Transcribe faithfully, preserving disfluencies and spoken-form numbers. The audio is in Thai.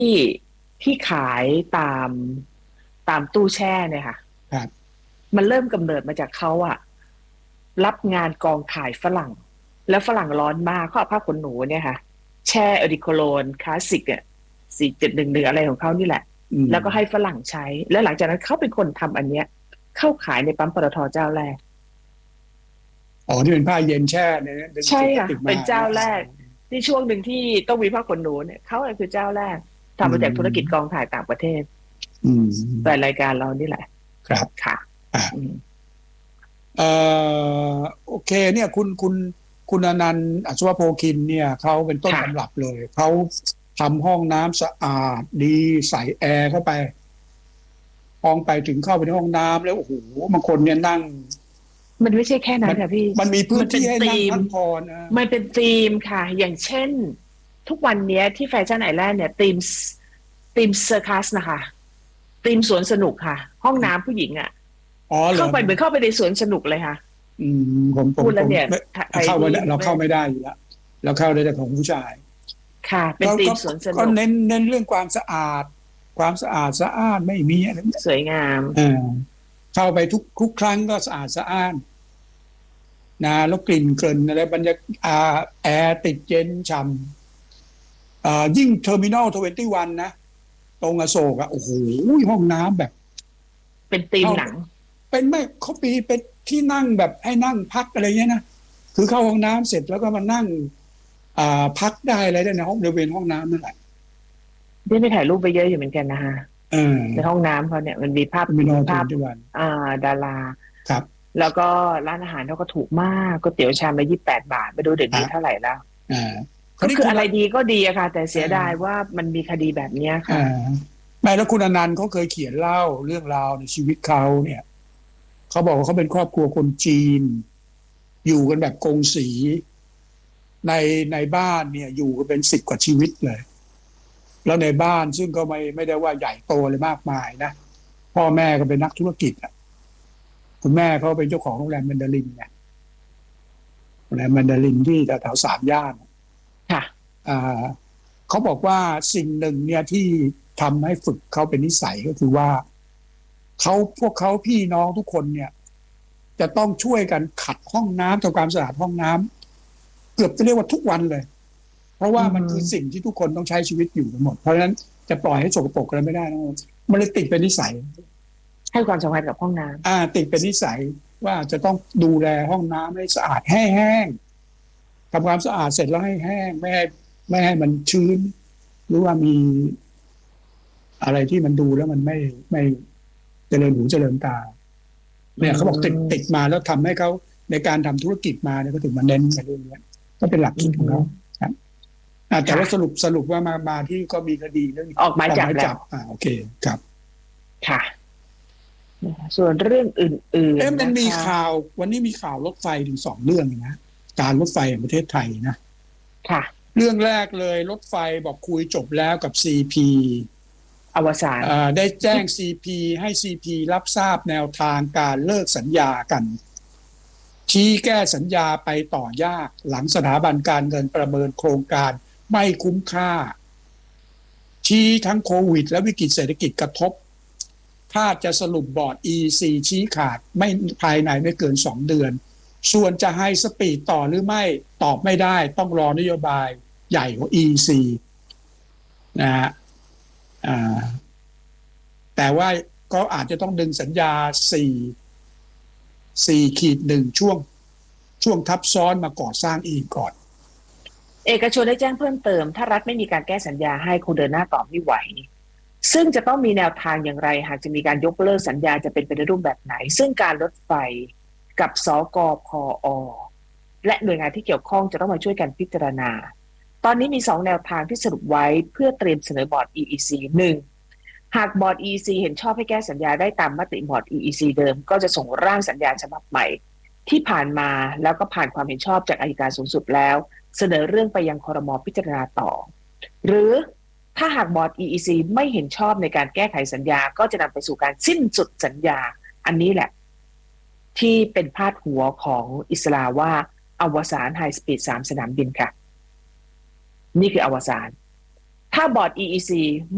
ที่ที่ขายตามตามตู้แช่เนี่ยค่ะครับมันเริ่มกำเนิดมาจากเขาอะรับงานกองถ่ายฝรั่งแล้วฝรั่งร้อนมากเขาเอาผ้าขนหนูเนี่ยค่ะแช่อดิโคโลนคลาสสิกเนี่ยสี่เจ็ดหนึ่งหนึ่งอะไรของเขานี่แหละอืมแล้วก็ให้ฝรั่งใช้แล้วหลังจากนั้นเขาเป็นคนทำอันเนี้ยเข้าขายในปั๊มปตทเจ้าแรกอ๋อที่เป็นผ้าเย็นแช่เนี่ยนะดึงใช่ถุงพลาสค่ะติกมาเป็นเจ้านะอ๋อแรกที่ช่วงหนึ่งที่ต้องมีผ้าขนหนูเนี่ยเขาคือเจ้าแรกอืทำมาจากธุรกิจกองมถ่ายต่างประเทศอืแต่มรายการเรานี่แหละครับค่ะอ่าอืมเอ่อโอเคเนี่ยคุณคุณคุณอนันต์อัศวโพคินเนี่ยเขาเป็นต้นค่ะตำรับเลยเขาทำห้องน้ำสะอาดดีใส่แอร์เข้าไปห้องไปถึงเข้าไปในห้องน้ำแล้วโอ้โหบางคนเนี่ยนั่งมันไม่ใช่แค่นั้มันนค่ะพี่มันมีพื้นมันเป็นที่ให้นั่งธีมพักผ่อนนะมันเป็นธีมค่ะอย่างเช่นทุกวันเนี้ยที่แฟชั่นไอแลนด์เนี่ยธีมธีมเซอร์คัสนะคะธีมสวนสนุกค่ะห้องน้ำผู้หญิงอ่ะอ๋อเหรอเข้าไปเหมือนเข้าไปในสวนสนุกเลยค่ะอืมผมผมผมพูดแล้วเนี่ยไม่ใครที่เข้าไม่ได้เราไม่เข้าไม่ได้อยู่แล้วเราเข้าได้แต่ของผู้ชายค่ะเป็นก็ก็ธีมสวนสก็นุกเน้นเน้นเรื่องความสะอาดความสะอาดสะอ้านไม่มีอะไรเนี่ยสวยงามเออเข้าไปทุกทุกครั้งก็สะอาดสะอ้านนะแล้วกลิ่นเกลิ่นอะไรบรรยากาศแอร์ติดเย็นฉ่ำอ่ายิ่งเทอร์มินอลทเวนตี้วันนะตรงอโศกอะโอ้โหห้องน้ำแบบเป็นธีมเข้าหนังเป็นไม่เขาปีเป็นที่นั่งแบบให้นั่งพักอะไรเงี้ยนะคือเข้าห้องน้ำเสร็จแล้วก็มานั่ง อ่าพักได้อะไรได้ในห้องบริเวณห้องน้ำนั่นแหละได้ไปถ่ายรูปไปเยอะอยู่เหมือนกันนะคะเอในห้องอน้ำเขาเนี่ยมันมีภาพมีนอนทภาพนทุกวันอ่าดาราครับแล้วก็ร้านอาหารเขาก็ถูกมากก๋วยเตี๋ยวชามละยี่สิบแปดบาทไม่รู้เดี๋ยวฮะนี้เท่าไหร่แล้วอ่าคราวก็คือนี้คุณละอะไรดีก็ดีอะค่ะแต่เอเสียดายอว่ามันมีคดีแบบเนี้ยอ่ค่ะาไม่แล้วคุณอนันต์เขาเคยเขียนเล่าเรื่องราวในชีวิตเขาเนี่ยเขาบอกว่าเขาเป็นครอบครัวคนจีนอยู่กันแบบกงสีในในบ้านเนี่ยอยู่กันเป็นสิบกว่าชีวิตเลยแล้วในบ้านซึ่งก็ไม่ไม่ได้ว่าใหญ่โตเลยมากมายนะพ่อแม่ก็เป็นนักธุรกิจอ่ะคุณแม่เขาเป็นเจ้าของโรงแรมแมนดารินเนี่ย ในแมนดารินที่แถวๆสามย่านค่ะอ่าเขาบอกว่าสิ่งหนึ่งเนี่ยที่ทำให้ฝึกเขาเป็นนิสัยก็คือว่าเขาพวกเขาพี่น้องทุกคนเนี่ยจะต้องช่วยกันขัดห้องน้ำทำความสะอาดห้องน้ำเกือบจะเรียกว่าทุกวันเลยเพราะว่าอืมันคือสิ่งมที่ทุกคนต้องใช้ชีวิตอยู่กันหมดเพราะฉะนั้นจะปล่อยให้สกปรกกันไม่ได้นะมันเลยติดเป็นนิสัยให้ความสำคัญกับห้องน้อ่าติดเป็นนิสัยว่าจะต้องดูแลห้องน้ำให้สะอาดแห้ง ทำความสะอาดเสร็จแล้วให้แห้งไม่ให้ไม่ให้มันชื้นหรือว่ามีอะไรที่มันดูแล้วมันไม่ไม่เจริญหูเจริญตาำอืเนี่ยเขาบอกติดติดมมาแล้วทำให้เขาในการทำธุรกิจมาเนี่ยก็ถึงมาเน้นในเรื่องนี้ก็เป็นหลักอืคิดของเขามครับอ่าแต่ค่ะว่าสรุปสรุปว่ามามาที่ก็มีคดีเรื่องออกหมายออกจับแล้วหมายจับอ่าโอเคครับค่ะส่วนเรื่องอื่นเอ๊ะมันมีๆนะคะข่าววันนี้มีข่าวรถไฟถึงสองเรื่องนะการรถไฟแห่งประเทศไทยนะค่ะเรื่องแรกเลยรถไฟบอกคุยจบแล้วกับซีพีอวสานได้แจ้ง ซี พี ให้ ซี พี รับทราบแนวทางการเลิกสัญญากันชี้แก้สัญญาไปต่อยากหลังสถาบันการเงินประเมินโครงการไม่คุ้มค่าชี้ทั้งโควิดและวิกฤตเศรษฐกิจกระทบถ้าจะสรุปบอร์ด อี ซี ชี้ขาดไม่ภายในไม่เกินสองเดือนส่วนจะให้สปีดต่อหรือไม่ตอบไม่ได้ต้องรอนโยบายใหญ่ของ อี ซี นะฮะแต่ว่าก็อาจจะต้องดึงสัญญาสี่สี่ขีดหนึ่งช่วงช่วงทับซ้อนมาก่อสร้างอีกก่อนเอกชนได้แจ้งเพิ่มเติมถ้ารัฐไม่มีการแก้สัญญาให้คงเดินหน้าต่อไม่ไหวซึ่งจะต้องมีแนวทางอย่างไรหากจะมีการยกเลิกสัญญาจะเป็นไปในรูปแบบไหนซึ่งการรถไฟกับสกพอและหน่วยงานที่เกี่ยวข้องจะต้องมาช่วยกันพิจารณาตอนนี้มีสองแนวทางที่สรุปไว้เพื่อเตรียมเสนอบอร์ด อี อี ซี หนึ่งหากบอร์ด อี อี ซี เห็นชอบให้แก้สัญญาได้ตามมติบอร์ด อี อี ซี เดิมก็จะส่งร่างสัญญาฉบับใหม่ที่ผ่านมาแล้วก็ผ่านความเห็นชอบจากอัยการสูงสุดแล้วเสนอเรื่องไปยังครม.พิจารณาต่อหรือถ้าหากบอร์ด อี อี ซี ไม่เห็นชอบในการแก้ไขสัญญาก็จะนำไปสู่การสิ้นสุดสัญญาอันนี้แหละที่เป็นพาดหัวของอิสลาว่าอวสานไฮสปีดสามสนามบินค่ะนี่คืออวสานถ้าบอร์ด อี อี ซี